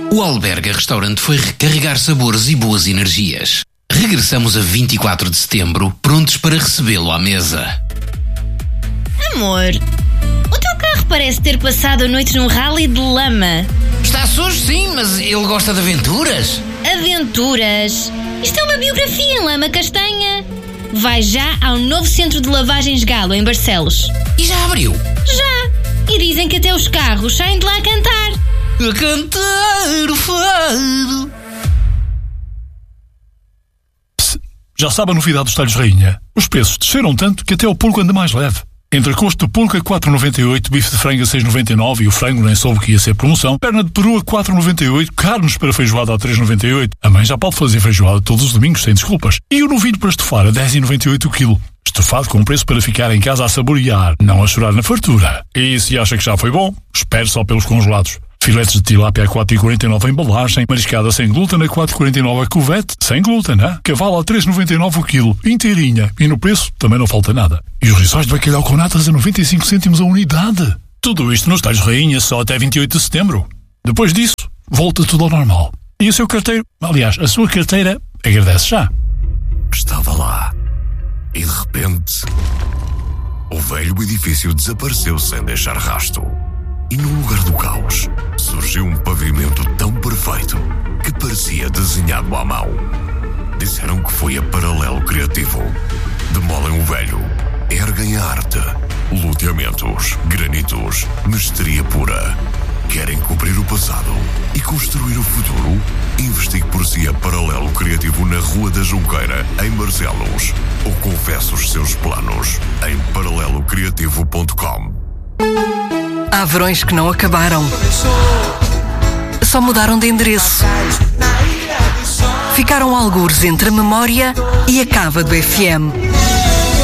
O Alberga Restaurante foi recarregar sabores e boas energias. Regressamos a 24 de setembro, prontos para recebê-lo à mesa. Amor, o teu carro parece ter passado a noite num rally de lama. Está sujo, sim, mas ele gosta de aventuras. Aventuras? Isto é uma biografia em lama castanha. Vai já ao novo centro de lavagens Galo, em Barcelos. E já abriu? Já! E dizem que até os carros saem de lá a cantar. A cantar o fado. Já sabe a novidade dos talhos Rainha? Os preços desceram tanto que até o porco anda mais leve. Entrecosto de porco a 4,98, bife de frango a 6,99 e o frango nem soube que ia ser promoção. Perna de peru a 4,98, carnes para feijoada a 3,98. A mãe já pode fazer feijoada todos os domingos sem desculpas. E o novilho para estufar a 10,98 o quilo. Estufado com preço para ficar em casa a saborear, não a chorar na fartura. E se acha que já foi bom, espere só pelos congelados. Filetes de tilápia a 4,49 a embalagem, mariscada sem glúten a 4,49 a cuvete, sem glúten, né? Cavalo a 3,99 o quilo, inteirinha. E no preço também não falta nada. E os rissóis de bacalhau com natas a 95 cêntimos a unidade. Tudo isto nos talhos Rainha só até 28 de setembro. Depois disso, volta tudo ao normal. E o seu carteiro, aliás, a sua carteira, agradece já. Estava lá. E de repente, o velho edifício desapareceu sem deixar rasto. E no lugar do caos, surgiu um pavimento tão perfeito que parecia desenhado à mão. Disseram que foi a Paralelo Criativo. Demolem o velho, erguem a arte. Loteamentos, granitos, mestria pura. Querem cobrir o passado e construir o futuro? Investigue por si a Paralelo Criativo na Rua da Junqueira, em Barcelos. Ou confesse os seus planos em paralelocriativo.com. Há verões que não acabaram. Só mudaram de endereço. Ficaram algures entre a memória e a cava do FM.